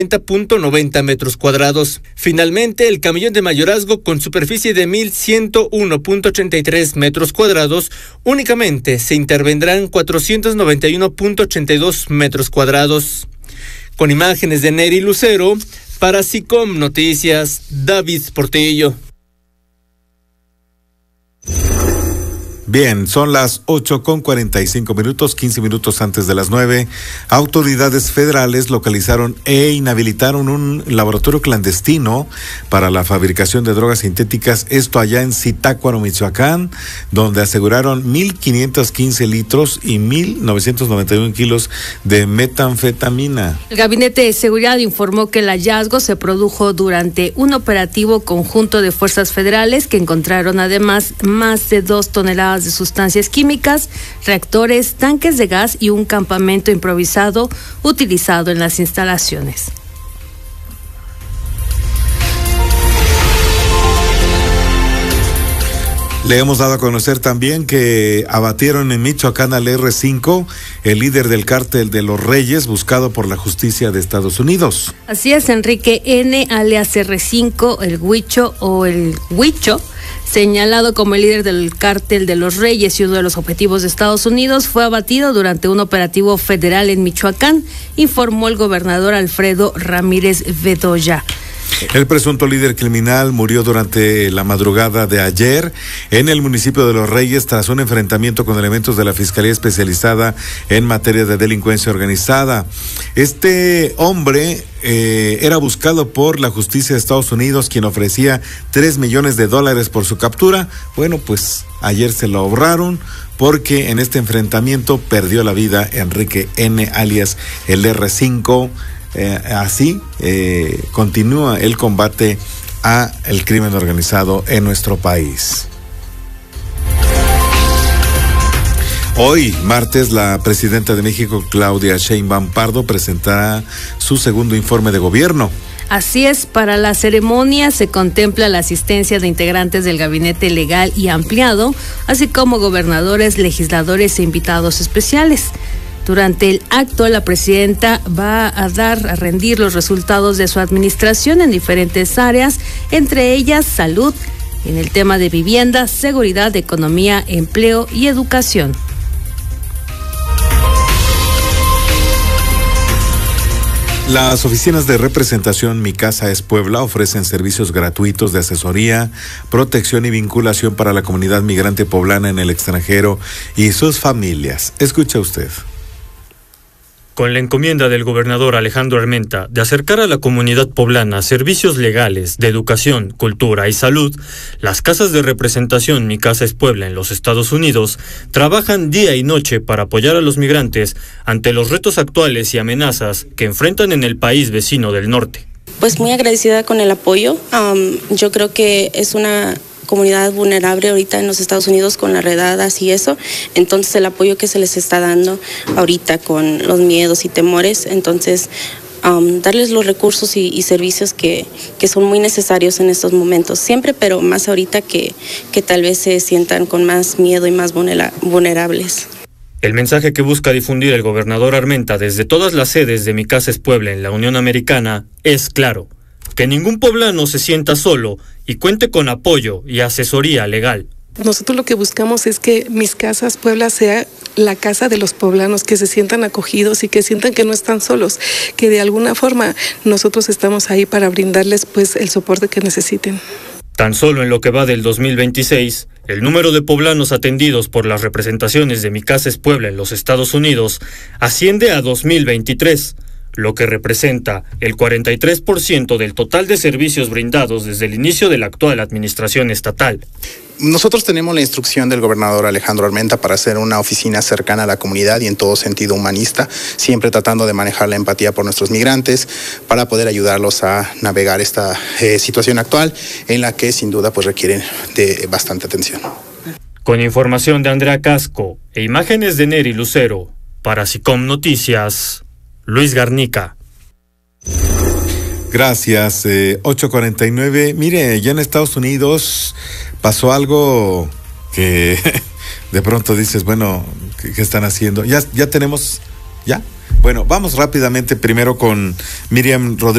90 metros cuadrados. Finalmente, el camellón de mayorazgo, con superficie de 1,101.83 metros cuadrados, únicamente se intervendrán 491.82 metros cuadrados. Con imágenes de Neri Lucero, para SICOM Noticias, David Portillo. Bien, son las 8:45, 15 minutos antes de las 9. Autoridades federales localizaron e inhabilitaron un laboratorio clandestino para la fabricación de drogas sintéticas, esto allá en Zitácuaro, Michoacán, donde aseguraron 1,515 litros y 1,991 kilos de metanfetamina. El Gabinete de Seguridad informó que el hallazgo se produjo durante un operativo conjunto de fuerzas federales que encontraron además más de 2 toneladas de sustancias químicas, reactores, tanques de gas y un campamento improvisado utilizado en las instalaciones. Le hemos dado a conocer también que abatieron en Michoacán al R5, el líder del cártel de los Reyes, buscado por la justicia de Estados Unidos. Así es, Enrique N., alias R5, el Huicho o el Huicho, señalado como el líder del cártel de los Reyes y uno de los objetivos de Estados Unidos, fue abatido durante un operativo federal en Michoacán, informó el gobernador Alfredo Ramírez Bedoya. El presunto líder criminal murió durante la madrugada de ayer en el municipio de Los Reyes tras un enfrentamiento con elementos de la Fiscalía Especializada en materia de delincuencia organizada. Este hombre era buscado por la justicia de Estados Unidos, quien ofrecía $3 millones por su captura. Bueno, pues ayer se lo ahorraron porque en este enfrentamiento perdió la vida Enrique N., alias el R5. Así continúa el combate a el crimen organizado en nuestro país. Hoy, martes, la presidenta de México, Claudia Sheinbaum Pardo, presentará su segundo informe de gobierno. Así es, para la ceremonia se contempla la asistencia de integrantes del gabinete legal y ampliado, así como gobernadores, legisladores e invitados especiales. Durante el acto, la presidenta va a rendir los resultados de su administración en diferentes áreas, entre ellas salud, en el tema de vivienda, seguridad, economía, empleo y educación. Las oficinas de representación Mi Casa es Puebla ofrecen servicios gratuitos de asesoría, protección y vinculación para la comunidad migrante poblana en el extranjero y sus familias. Escucha usted. Con la encomienda del gobernador Alejandro Armenta de acercar a la comunidad poblana servicios legales de educación, cultura y salud, las casas de representación Mi Casa es Puebla en los Estados Unidos trabajan día y noche para apoyar a los migrantes ante los retos actuales y amenazas que enfrentan en el país vecino del norte. Pues muy agradecida con el apoyo. Yo creo que es una comunidad vulnerable ahorita en los Estados Unidos con las redadas y eso, entonces el apoyo que se les está dando ahorita con los miedos y temores, entonces darles los recursos y servicios que son muy necesarios en estos momentos, siempre, pero más ahorita que tal vez se sientan con más miedo y más vulnerables. El mensaje que busca difundir el gobernador Armenta desde todas las sedes de Mi Casa es Puebla en la Unión Americana es claro: que ningún poblano se sienta solo y cuente con apoyo y asesoría legal. Nosotros lo que buscamos es que Mis Casas Puebla sea la casa de los poblanos, que se sientan acogidos y que sientan que no están solos, que de alguna forma nosotros estamos ahí para brindarles pues el soporte que necesiten. Tan solo en lo que va del 2026, el número de poblanos atendidos por las representaciones de Mi Casa es Puebla en los Estados Unidos asciende a 2,023, lo que representa el 43% del total de servicios brindados desde el inicio de la actual administración estatal. Nosotros tenemos la instrucción del gobernador Alejandro Armenta para hacer una oficina cercana a la comunidad y en todo sentido humanista, siempre tratando de manejar la empatía por nuestros migrantes para poder ayudarlos a navegar esta situación actual en la que sin duda pues requieren de bastante atención. Con información de Andrea Casco e imágenes de Neri Lucero, para SICOM Noticias, Luis Garnica. Gracias, 8:49. Mire, ya en Estados Unidos pasó algo que de pronto dices, bueno, ¿qué están haciendo? Ya tenemos, ¿ya? Bueno, vamos rápidamente primero con Miriam Rodríguez.